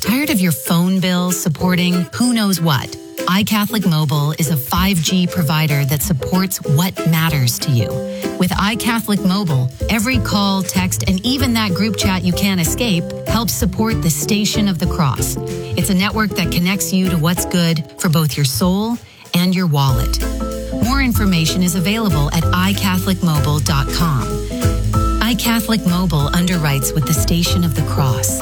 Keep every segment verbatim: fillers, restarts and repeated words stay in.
Tired of your phone bill supporting who knows what? iCatholic Mobile is a five G provider that supports what matters to you. With iCatholic Mobile, every call, text, and even that group chat you can't escape helps support the Station of the Cross. It's a network that connects you to what's good for both your soul and your wallet. More information is available at i catholic mobile dot com. iCatholic Mobile underwrites with the Station of the Cross.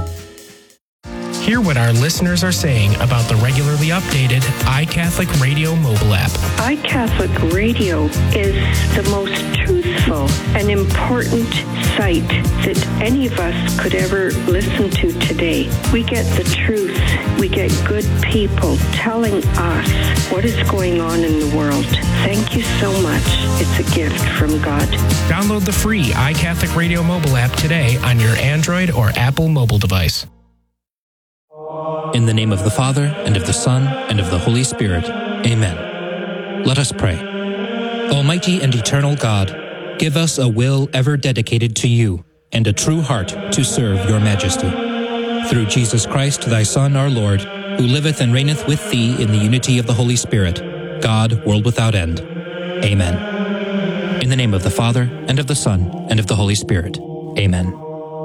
Hear what our listeners are saying about the regularly updated iCatholic Radio mobile app. iCatholic Radio is the most truthful and important site that any of us could ever listen to today. We get the truth. We get good people telling us what is going on in the world. Thank you so much. It's a gift from God. Download the free iCatholic Radio mobile app today on your Android or Apple mobile device. In the name of the Father, and of the Son, and of the Holy Spirit. Amen. Let us pray. Almighty and eternal God, give us a will ever dedicated to you, and a true heart to serve your majesty. Through Jesus Christ, thy Son, our Lord, who liveth and reigneth with thee in the unity of the Holy Spirit, God, world without end. Amen. In the name of the Father, and of the Son, and of the Holy Spirit. Amen.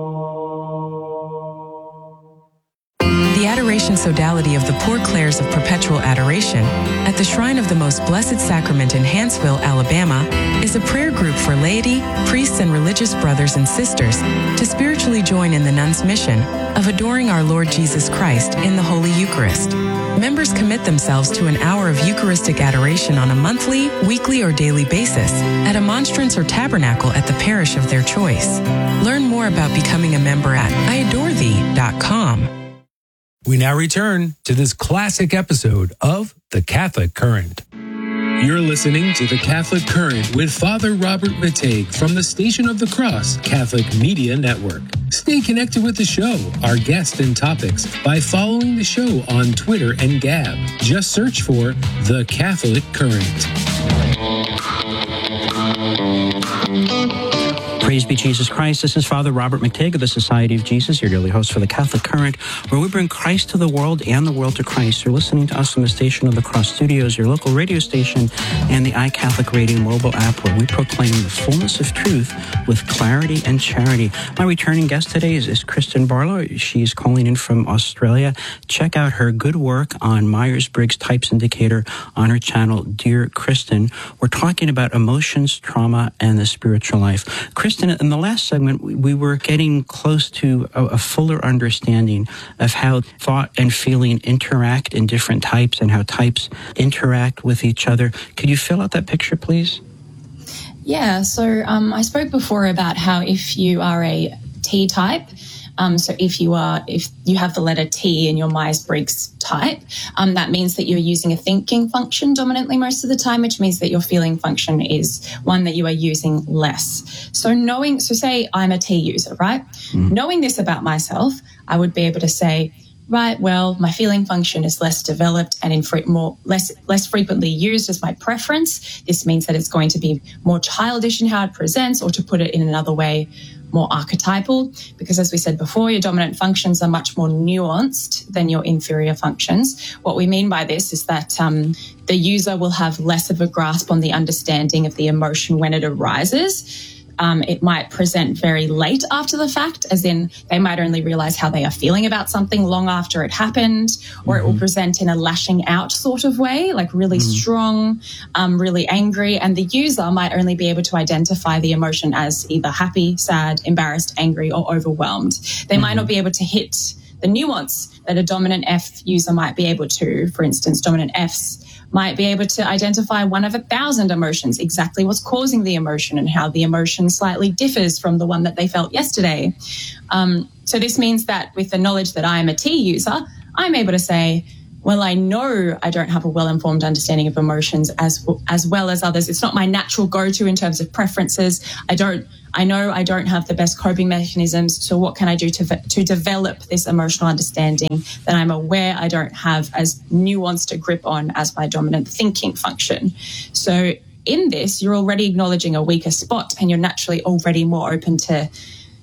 The Adoration Sodality of the Poor Clares of Perpetual Adoration at the Shrine of the Most Blessed Sacrament in Hanceville, Alabama, is a prayer group for laity, priests, and religious brothers and sisters to spiritually join in the nuns' mission of adoring our Lord Jesus Christ in the Holy Eucharist. Members commit themselves to an hour of Eucharistic adoration on a monthly, weekly, or daily basis at a monstrance or tabernacle at the parish of their choice. Learn more about becoming a member at i adore thee dot com. We now return to this classic episode of The Catholic Current. You're listening to The Catholic Current with Father Robert Matej from the Station of the Cross Catholic Media Network. Stay connected with the show, our guests, and topics by following the show on Twitter and Gab. Just search for The Catholic Current. Praise be Jesus Christ. This is Father Robert Matej of the Society of Jesus, your daily host for the Catholic Current, where we bring Christ to the world and the world to Christ. You're listening to us from the Station of the Cross Studios, your local radio station, and the iCatholic Radio mobile app, where we proclaim the fullness of truth with clarity and charity. My returning guest today is, is Kristen Barlow. She's calling in from Australia. Check out her good work on Myers-Briggs Types Indicator on her channel, Dear Kristen. We're talking about emotions, trauma, and the spiritual life. Kristen, in the last segment, we were getting close to a, a fuller understanding of how thought and feeling interact in different types and how types interact with each other. Could you fill out that picture, please? Yeah, so um, I spoke before about how if you are a T type, Um, so if you are, if you have the letter T in your Myers-Briggs type, um, that means that you're using a thinking function dominantly most of the time, which means that your feeling function is one that you are using less. So knowing, so say I'm a T user, right? Mm-hmm. Knowing this about myself, I would be able to say, right, well, my feeling function is less developed and in fre- more less less frequently used as my preference. This means that it's going to be more childish in how it presents, or to put it in another way, more archetypal, because as we said before, your dominant functions are much more nuanced than your inferior functions. What we mean by this is that um, the user will have less of a grasp on the understanding of the emotion when it arises. Um, it might present very late after the fact, as in they might only realize how they are feeling about something long after it happened, or mm-hmm. it will present in a lashing out sort of way, like really mm-hmm. strong, um, really angry, and the user might only be able to identify the emotion as either happy, sad, embarrassed, angry, or overwhelmed. They mm-hmm. might not be able to hit the nuance that a dominant F user might be able to. For instance, dominant Fs might be able to identify one of a thousand emotions, exactly what's causing the emotion and how the emotion slightly differs from the one that they felt yesterday. Um, so this means that with the knowledge that I am a T user, I'm able to say, well, I know I don't have a well-informed understanding of emotions as as well as others. It's not my natural go-to in terms of preferences. I don't. I know I don't have the best coping mechanisms. So what can I do to to develop this emotional understanding that I'm aware I don't have as nuanced a grip on as my dominant thinking function? So in this, you're already acknowledging a weaker spot, and you're naturally already more open to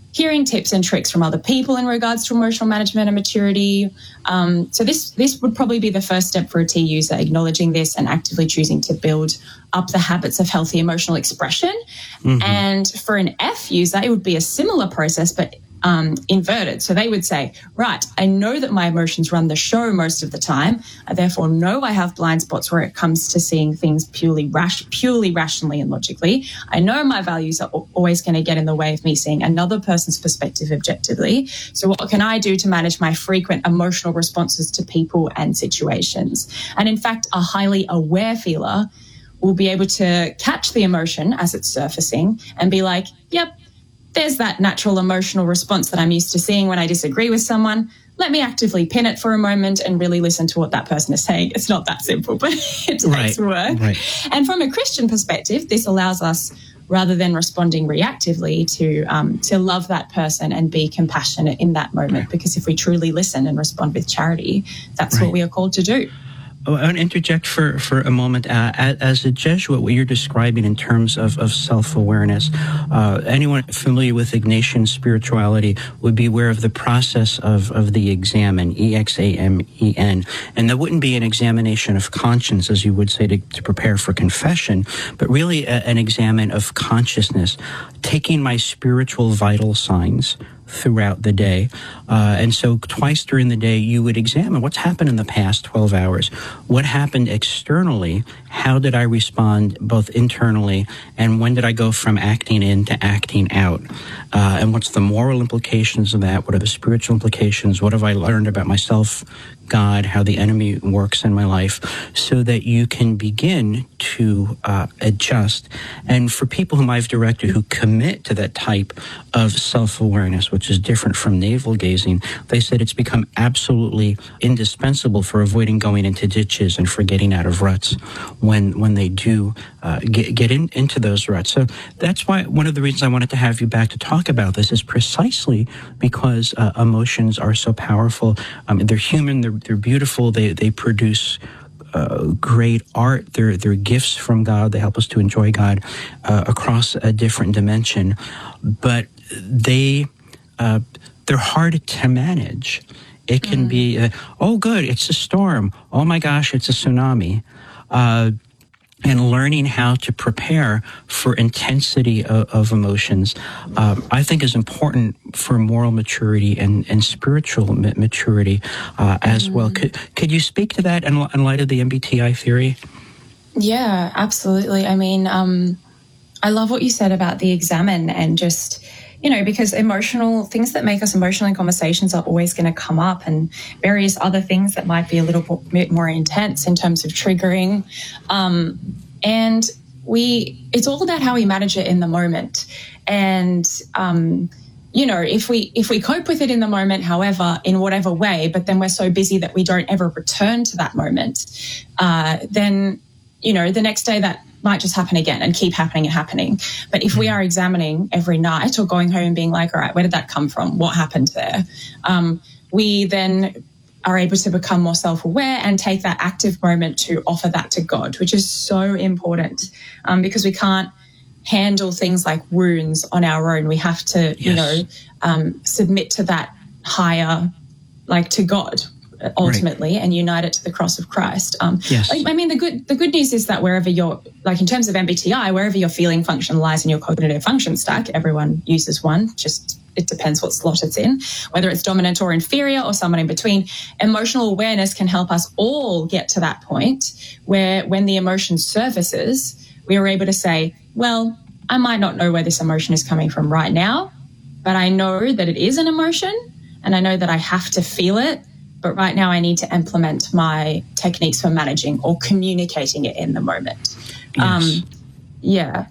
hearing tips and tricks from other people in regards to emotional management and maturity. Um, so this this would probably be the first step for a T user, acknowledging this and actively choosing to build up the habits of healthy emotional expression. Mm-hmm. And for an F user, it would be a similar process, but um, inverted. So they would say, right, I know that my emotions run the show most of the time. I therefore know I have blind spots where it comes to seeing things purely rash, purely rationally and logically. I know my values are always going to get in the way of me seeing another person's perspective objectively. So what can I do to manage my frequent emotional responses to people and situations? And in fact, a highly aware feeler will be able to catch the emotion as it's surfacing and be like, yep, there's that natural emotional response that I'm used to seeing when I disagree with someone. Let me actively pin it for a moment and really listen to what that person is saying. It's not that simple, but it takes right, work. Right. And from a Christian perspective, this allows us, rather than responding reactively, to um, to love that person and be compassionate in that moment. Right. Because if we truly listen and respond with charity, that's right. what we are called to do. Oh, I want to interject for, for a moment. Uh, as a Jesuit, what you're describing in terms of, of self-awareness, uh, anyone familiar with Ignatian spirituality would be aware of the process of, of the examen, E X A M E N. And that wouldn't be an examination of conscience, as you would say, to, to prepare for confession, but really a, an examen of consciousness, taking my spiritual vital signs throughout the day. Uh, and so twice during the day, you would examine what's happened in the past twelve hours. What happened externally? How did I respond both internally? And when did I go from acting in to acting out? Uh, and what's the moral implications of that? What are the spiritual implications? What have I learned about myself, God, how the enemy works in my life, so that you can begin to uh, adjust. And for people whom I've directed who commit to that type of self-awareness, which is different from navel-gazing, they said it's become absolutely indispensable for avoiding going into ditches and for getting out of ruts when when they do uh, get, get in, into those ruts. So that's why one of the reasons I wanted to have you back to talk about this is precisely because uh, emotions are so powerful. Um, they're human, they're They're beautiful. They they produce uh, great art. They're they're gifts from God. They help us to enjoy God uh, across a different dimension. But they uh, they're hard to manage. It can mm. be uh, oh good, it's a storm. Oh my gosh, it's a tsunami. Uh, and learning how to prepare for intensity of, of emotions, um, I think is important for moral maturity and, and spiritual ma- maturity uh, as mm. well. Could could you speak to that in, in light of the M B T I theory? Yeah, absolutely. I mean, um, I love what you said about the examine and just, you know, because emotional things that make us emotional in conversations are always going to come up, and various other things that might be a little bit more intense in terms of triggering. Um, and we, it's all about how we manage it in the moment. And, um, you know, if we, if we cope with it in the moment, however, in whatever way, but then we're so busy that we don't ever return to that moment, uh, then, you know, the next day that might just happen again and keep happening and happening. But if we are examining every night or going home and being like, all right, where did that come from? What happened there? Um, we then are able to become more self-aware and take that active moment to offer that to God, which is so important um, because we can't handle things like wounds on our own. We have to, yes. you know, um, submit to that higher, like to God, ultimately, right. and unite it to the cross of Christ. Um, yes. I, I mean, the good the good news is that wherever you're, like in terms of M B T I, wherever your feeling function lies in your cognitive function stack, everyone uses one, just it depends what slot it's in, whether it's dominant or inferior or someone in between. Emotional awareness can help us all get to that point where when the emotion surfaces, we are able to say, well, I might not know where this emotion is coming from right now, but I know that it is an emotion and I know that I have to feel it. But right now I need to implement my techniques for managing or communicating it in the moment. Yes. Um, yeah.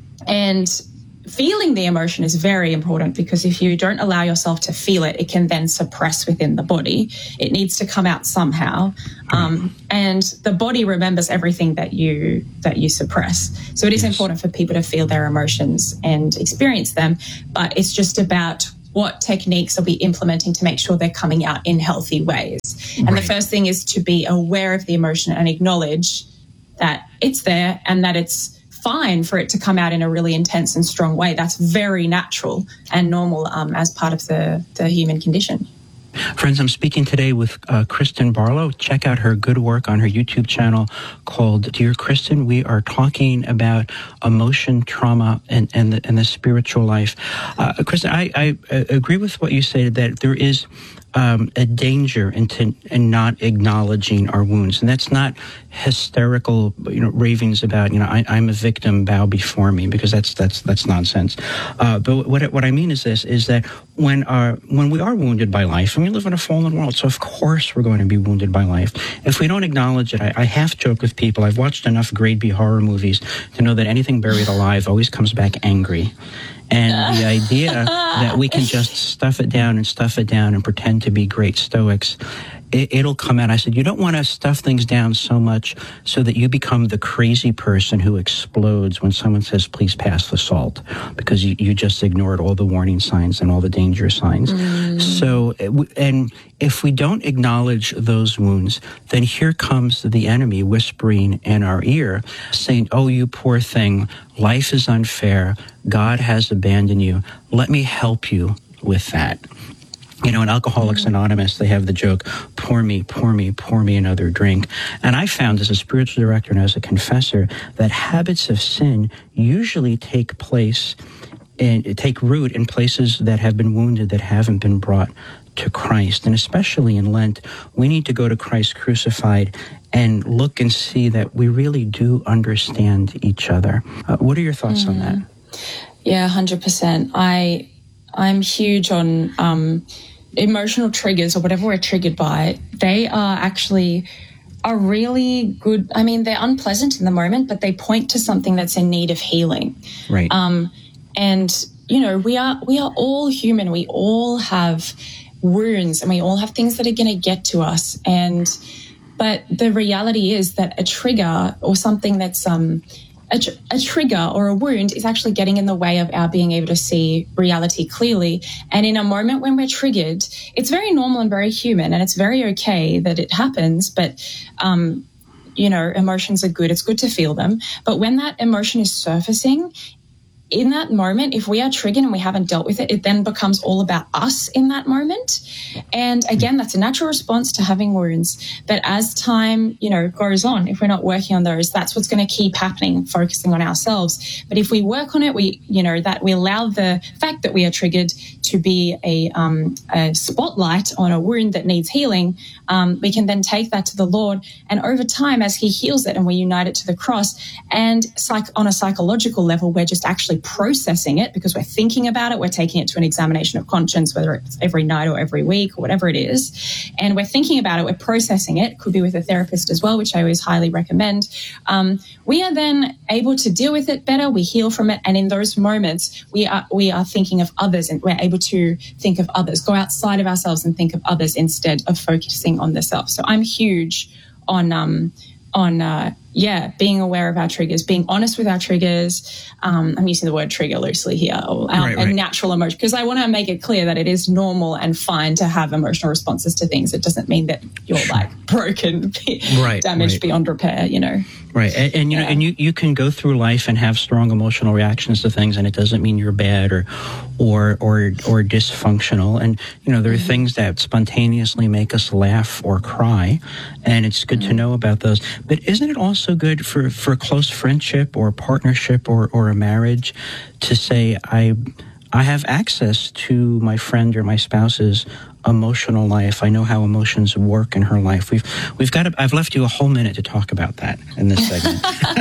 And feeling the emotion is very important because if you don't allow yourself to feel it, it can then suppress within the body. It needs to come out somehow. Um, and the body remembers everything that you that you suppress. So it is yes. important for people to feel their emotions and experience them. But it's just about what techniques are we implementing to make sure they're coming out in healthy ways. And right. the first thing is to be aware of the emotion and acknowledge that it's there and that it's fine for it to come out in a really intense and strong way. That's very natural and normal um, as part of the, the human condition. Friends, I'm speaking today with uh, Kristen Barlow. Check out her good work on her YouTube channel called Dear Kristen. We are talking about emotion, trauma, and, and, the, and the spiritual life. Uh, Kristen, I, I agree with what you said, that there is um, a danger in, to, in not acknowledging our wounds. And that's not hysterical, you know, ravings about, you know, I, I'm a victim, bow before me, because that's that's that's nonsense. Uh, but what what I mean is this, is that when our when we are wounded by life, and we live in a fallen world, so of course we're going to be wounded by life. If we don't acknowledge it, I, I half joke with people, I've watched enough grade B horror movies to know that anything buried alive always comes back angry. And the idea that we can just stuff it down and stuff it down and pretend to be great Stoics, it, it'll come out. I said, you don't want to stuff things down so much so that you become the crazy person who explodes when someone says, please pass the salt, because you, you just ignored all the warning signs and all the danger signs. Mm. So, and if we don't acknowledge those wounds, then here comes the enemy whispering in our ear, saying, oh, you poor thing, life is unfair, God has abandoned you, let me help you with that. You know, in Alcoholics Anonymous, they have the joke, pour me, pour me, pour me another drink. And I found as a spiritual director and as a confessor that habits of sin usually take place and take root in places that have been wounded, that haven't been brought to Christ. And especially in Lent, we need to go to Christ crucified and look and see that we really do understand each other. Uh, what are your thoughts mm. on that? Yeah, one hundred percent. I, I'm huge on um, emotional triggers, or whatever we're triggered by. They are actually a really good, I mean, they're unpleasant in the moment, but they point to something that's in need of healing. Right. Um, and, you know, we are we are all human. We all have wounds, and we all have things that are going to get to us. And but the reality is that a trigger, or something that's um a, tr- a trigger or a wound, is actually getting in the way of our being able to see reality clearly. And in a moment when we're triggered, it's very normal and very human, and it's very okay that it happens. But um you know, emotions are good. It's good to feel them. But when that emotion is surfacing, in that moment, if we are triggered and we haven't dealt with it, it then becomes all about us in that moment. And again, that's a natural response to having wounds. But as time, you know, goes on, if we're not working on those, that's what's going to keep happening, focusing on ourselves. But if we work on it, we, you know, that we allow the fact that we are triggered to be a, um, a spotlight on a wound that needs healing, um, we can then take that to the Lord. And over time, as he heals it and we unite it to the cross, and psych- on a psychological level, we're just actually processing it because we're thinking about it. We're taking it to an examination of conscience, whether it's every night or every week or whatever it is. And we're thinking about it. We're processing it. Could be with a therapist as well, which I always highly recommend. Um, we are then able to deal with it better. We heal from it. And in those moments, we are, we are thinking of others, and we're able to think of others, go outside of ourselves and think of others instead of focusing on the self. So I'm huge on, um, on, uh, yeah, being aware of our triggers, being honest with our triggers. Um, I'm using the word trigger loosely here, or our, right, right. a natural emotion, because I want to make it clear that it is normal and fine to have emotional responses to things. It doesn't mean that you're like broken, right, damaged right. beyond repair, you know. Right. And, and you yeah. know, and you, you can go through life and have strong emotional reactions to things, and it doesn't mean you're bad or or or or dysfunctional. And you know, there are mm-hmm. things that spontaneously make us laugh or cry, and it's good mm-hmm. to know about those. But isn't it also good for, for a close friendship or a partnership or, or a marriage to say, I I have access to my friend or my spouse's emotional life. I know how emotions work in her life. We've we've got. To, I've left you a whole minute to talk about that in this segment.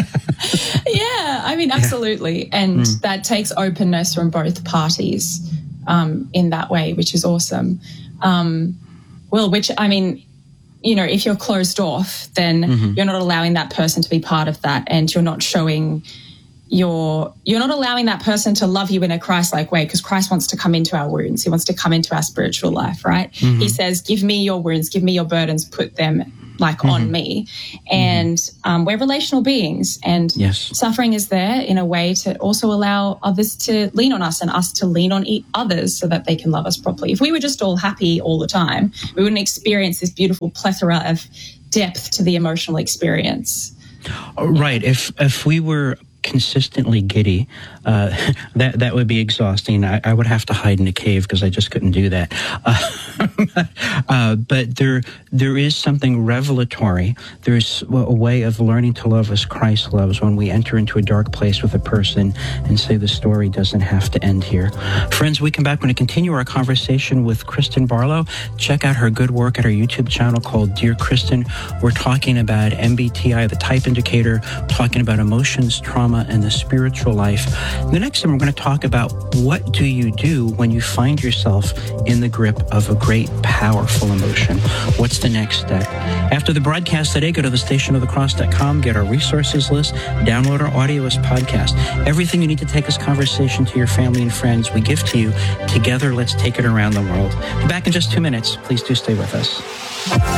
Yeah, I mean, absolutely, yeah. and mm. that takes openness from both parties um, in that way, which is awesome. Um, well, which I mean, you know, if you're closed off, then mm-hmm. you're not allowing that person to be part of that, and you're not showing. You're, you're not allowing that person to love you in a Christ-like way, because Christ wants to come into our wounds. He wants to come into our spiritual life, right? Mm-hmm. He says, give me your wounds, give me your burdens, put them like mm-hmm. on me. And mm-hmm. um, we're relational beings, and yes. suffering is there in a way to also allow others to lean on us and us to lean on e- others so that they can love us properly. If we were just all happy all the time, we wouldn't experience this beautiful plethora of depth to the emotional experience. Right. If, if we were consistently giddy. Uh, that that would be exhausting. I, I would have to hide in a cave because I just couldn't do that. Uh, uh, but there there is something revelatory. There's a way of learning to love as Christ loves when we enter into a dark place with a person and say the story doesn't have to end here. Friends, we come back. We're going to continue our conversation with Kristen Barlow. Check out her good work at our YouTube channel called Dear Kristen. We're talking about M B T I, the type indicator, talking about emotions, trauma, and the spiritual life. The next time we're going to talk about what do you do when you find yourself in the grip of a great, powerful emotion. What's the next step? After the broadcast today, go to the station of the cross dot com, get our resources list, download our audio as podcast. Everything you need to take this conversation to your family and friends, we give to you. Together, let's take it around the world. We're back in just two minutes. Please do stay with us.